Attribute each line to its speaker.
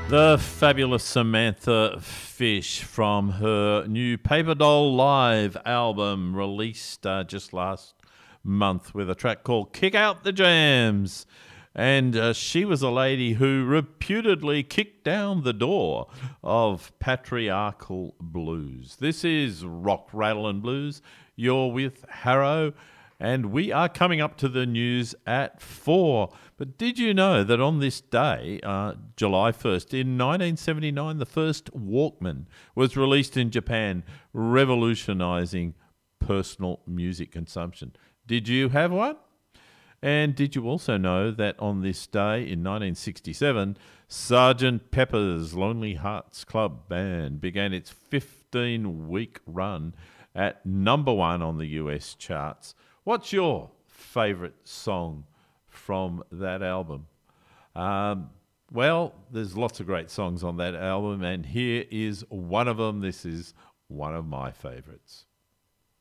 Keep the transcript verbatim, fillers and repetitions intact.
Speaker 1: The fabulous Samantha Fish from her new Paper Doll Live album released uh, just last month with a track called Kick Out the Jams. And uh, she was a lady who reputedly kicked down the door of patriarchal blues. This is Rock, Rattle and Blues. You're with Harrow, and we are coming up to the news at four. But did you know that on this day, uh, July first, in nineteen seventy-nine, the first Walkman was released in Japan, revolutionising personal music consumption? Did you have one? And did you also know that on this day in nineteen sixty-seven, Sergeant Pepper's Lonely Hearts Club Band began its fifteen-week run at number one on the U S charts? What's your favourite song from that album? Um, well, there's lots of great songs on that album, and here is one of them. This is one of my favourites.